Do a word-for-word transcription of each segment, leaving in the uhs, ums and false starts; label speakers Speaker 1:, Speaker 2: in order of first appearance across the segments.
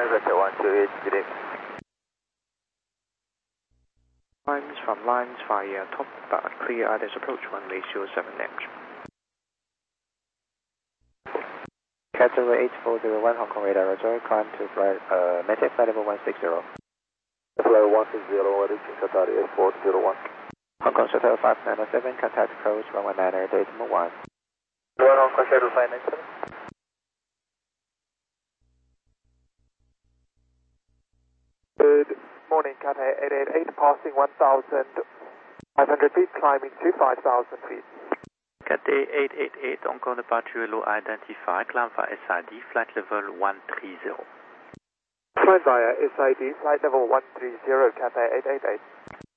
Speaker 1: one two eight, good evening.
Speaker 2: Lines from lines via top bar, clear others approach runway zero seven left.
Speaker 3: Category eight four zero one, Hong Kong radar, roger, climb to flight, uh, maintain flight level one six zero.
Speaker 1: Flight one six zero, reaching Qatar eight four zero one.
Speaker 3: Hong Kong Shuttle five nine seven, contact approach runway niner, decimal one.
Speaker 1: One Hong Kong Shuttle five nine seven. Good morning, Qatar eight eight eight, passing one thousand five hundred feet, climbing to five thousand feet.
Speaker 4: Cathay eight eight eight, Hong Kong departure low identified, climb via S I D, flight level one three zero.
Speaker 1: Climb via S I D, flight level one three zero, Cathay eight eight eight.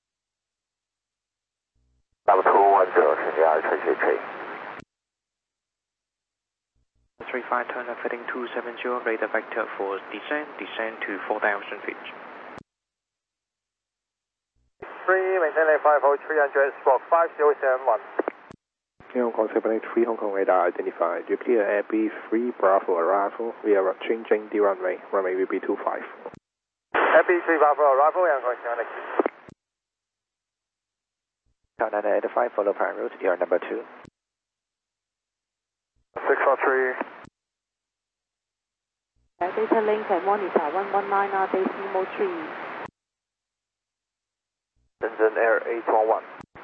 Speaker 1: Level two one zero,顺利二，垂直垂。
Speaker 2: three five, turn left heading two seven zero, radar vector for descent, descend to four thousand feet.
Speaker 1: three, maintain level five oh three hundred, stroke five zero seven one.
Speaker 5: Hong Kong seven eight three, Hong Kong radar identified. You clear air B three, Bravo arrival. We are changing the runway. Runway will be two five.
Speaker 1: Air B three, Bravo arrival, Hong Kong seven eight three.
Speaker 3: Tower nine eight five, follow prime route, you are number two.
Speaker 1: six four three.
Speaker 6: Data link and monitor one one nine R decimal three.
Speaker 1: Shenzhen Air eight one one.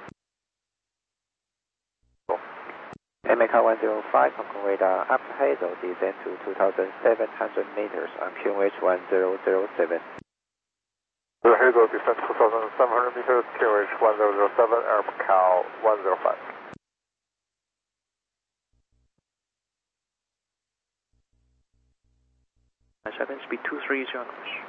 Speaker 3: M A C A one zero five, Hong Kong radar, up Hazel, descend to two thousand seven hundred meters on Q H one zero zero seven.
Speaker 1: Hazel, descend two thousand seven hundred meters, Q H one zero zero seven, Air Macau one zero five.
Speaker 2: seven, speed two three zero.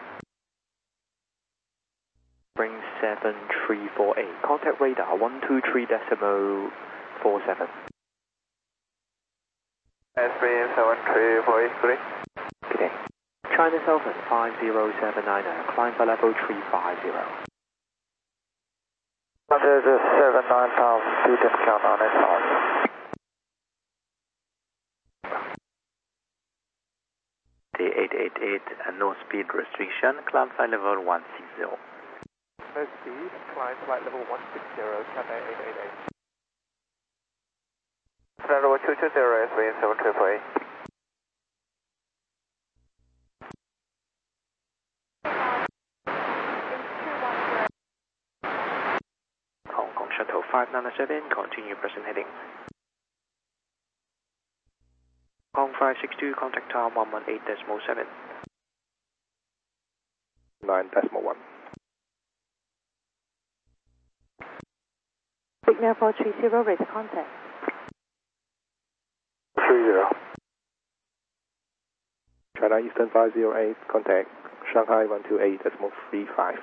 Speaker 4: Bring seven three four eight, contact radar one two three decimal four seven.
Speaker 1: S B M seven three four eight three.
Speaker 4: Good day. China Southern five zero seven nine zero, climb for level three five zero.
Speaker 1: There's a seven nine thousand feet and count on it five.
Speaker 4: The eight eight eight and no speed restriction, climb flight level one six zero.
Speaker 1: No speed, climb flight level one six zero, Cathay eight eight eight. Flight level two two zero, S B M seven three four eight.
Speaker 2: Hong Kong Shuttle five nine seven, continue present heading. Hong Kong five six two, contact tower one one eight decimal seven.
Speaker 5: nine decimal one.
Speaker 6: Signal four three zero, radar contact.
Speaker 1: three zero.
Speaker 5: China Eastern five zero eight, contact Shanghai one two eight decimal three five.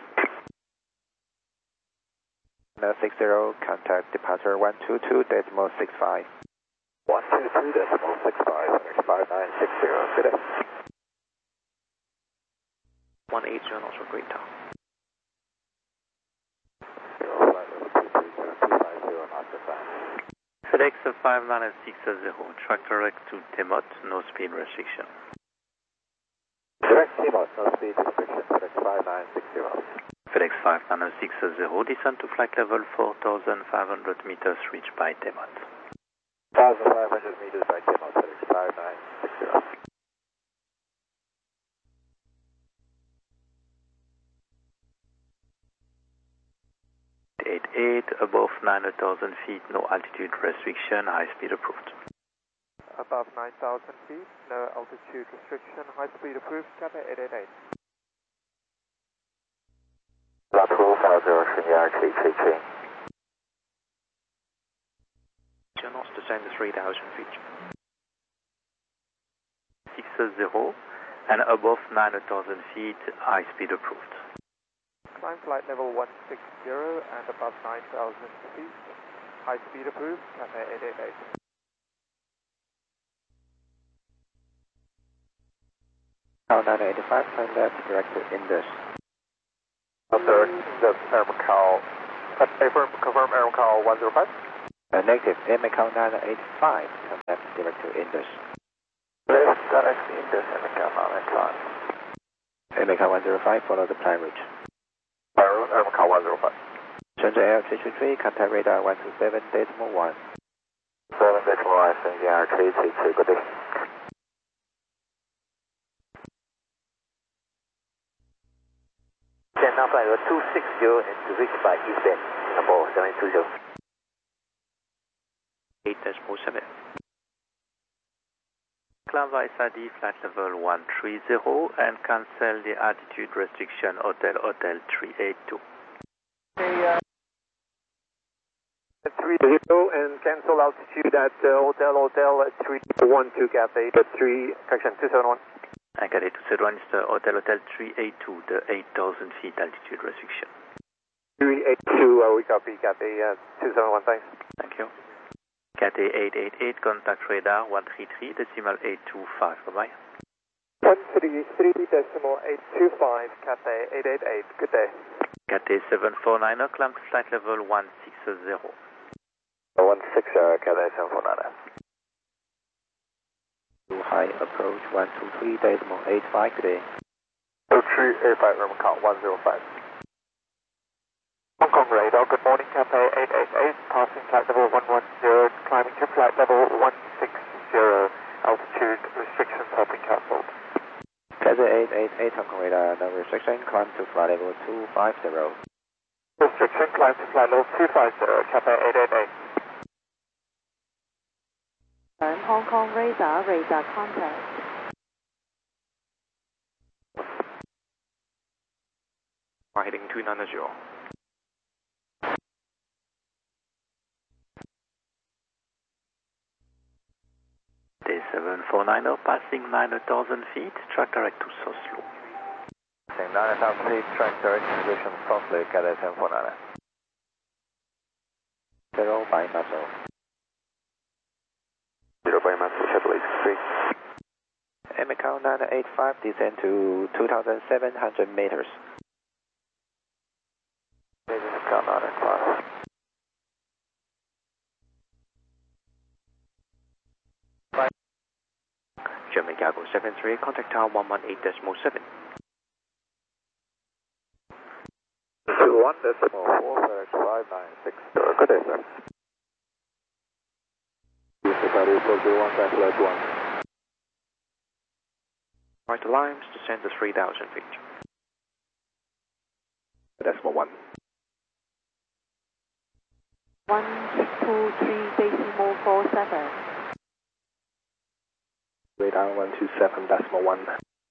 Speaker 3: No six zero, contact departure one two two decimal six five.
Speaker 1: one two two decimal six five, five nine six zero, good day.
Speaker 2: one eight zero, also great tower.
Speaker 4: FedEx five nine six zero, track direct to Temot, no speed restriction.
Speaker 1: Direct Temot, no speed restriction, FedEx five nine six zero.
Speaker 4: FedEx five nine six zero, descend to flight level four thousand five hundred meters, reached by Temot.
Speaker 1: one thousand five hundred meters by Temot, FedEx five nine six zero.
Speaker 4: eight eight, above nine thousand feet, no altitude restriction, high speed approved.
Speaker 1: Above nine thousand feet, no altitude restriction, high speed approved, Cathay eight eight eight. two five zero,顺利二，垂垂垂。
Speaker 2: Knots descend to three thousand feet.
Speaker 4: six zero, and above nine thousand feet, high speed approved.
Speaker 1: Climb flight level one six zero and above nine thousand feet, high speed approved, Cathay eight eight eight.
Speaker 3: Tower nine eight five, turn left, direct to Indus.
Speaker 1: Third, that's Air Macau. Confirm, confirm Air Macau one zero five.
Speaker 3: Uh, negative, M A C A nine eight five, turn left, direct to Indus.
Speaker 1: Left, direct to Indus, M A C A nine eight five.
Speaker 3: M A C A one zero five, follow the plan route.
Speaker 5: Fire M A C A one zero five.
Speaker 3: Shenzhen Air three three three, contact radar one two seven decimal one.
Speaker 5: seven decimal one, Shenzhen Air three three three, good day.
Speaker 7: Now flight level two six zero and to reach by eastbound, Singapore seven two zero.
Speaker 2: eight decimal seven.
Speaker 4: Climb via S I D flight level one three zero and cancel the altitude restriction Hotel Hotel three eight two.
Speaker 1: Okay, uh, three zero and cancel altitude at uh, Hotel Hotel three one two Cathay, the three, correction, two seven one.
Speaker 4: And Cathay two seven one is the Hotel Hotel three eight two, the eight thousand feet altitude restriction.
Speaker 1: three eight two, uh, we copy Cathay uh, two seven one, thanks.
Speaker 4: Thank you. Cathay eight eight eight, contact radar one three three, decimal eight two five, bye-bye.
Speaker 1: one three three decimal eight two five, Cathay eight eight eight, good day.
Speaker 4: Cathay seven four nine, climb to flight level one six zero.
Speaker 5: one six zero, Cathay seven four nine.
Speaker 3: To high approach one two three decimal eight five, good day.
Speaker 5: two three eight five, M A C A one zero five.
Speaker 1: Hong Kong radar, good morning, Cathay eight eight eight, passing flight level one one zero, climbing to flight level one six zero, altitude restrictions have been cancelled.
Speaker 3: Cathay eight eight eight, Hong Kong radar, no restriction, climb to flight level two five zero.
Speaker 1: Restriction, climb to flight level two five zero, Cathay eight eight eight.
Speaker 6: And Hong Kong radar, radar contact.
Speaker 2: Heading two nine zero.
Speaker 4: Day seven four nine, passing nine thousand feet, track direct to Oslo.
Speaker 5: nine thousand feet, track direct position, Oslo, Cathay seven four nine.
Speaker 3: Zero by muscle.
Speaker 5: Zero by muscle, Chevrolet three.
Speaker 3: M A C A nine eight five, descend to two thousand seven hundred meters.
Speaker 5: M A C A nine eight five.
Speaker 2: German Cargo seven three, contact tower one one eight decimal seven.
Speaker 5: two one decimal four five nine six. Good day, sir. Society four zero one, cancel one.
Speaker 2: Right to Limes, descend to three thousand feet.
Speaker 5: Decimal one.
Speaker 6: one two three decimal four seven.
Speaker 5: Radar one two seven decimal one.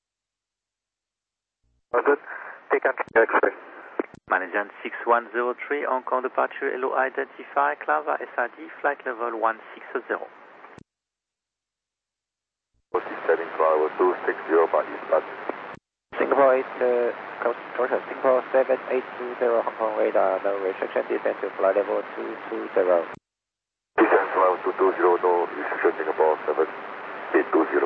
Speaker 1: All good. Take on X-ray.
Speaker 4: Management six one zero three, Hong Kong departure, hello identify, climb via S I D, flight level one six zero.
Speaker 5: Setting flight level two six zero by eastbound.
Speaker 3: Singapore eight, uh, coast, coast, Singapore seven eight two zero, Hong Kong radar, no restriction, descend to flight level two two zero.
Speaker 5: Descend flight level two two zero, no restriction, Singapore seven eight two zero.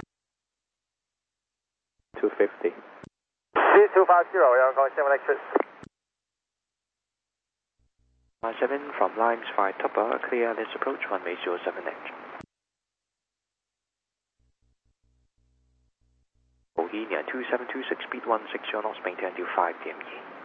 Speaker 5: two fifty.
Speaker 1: C two five zero, Hong Kong seven X-ray.
Speaker 2: seven from Limes five Topper, clear, let's approach runway zero seven H. Bohemia two seven two six, speed one six zero knots, maintain until five P M E.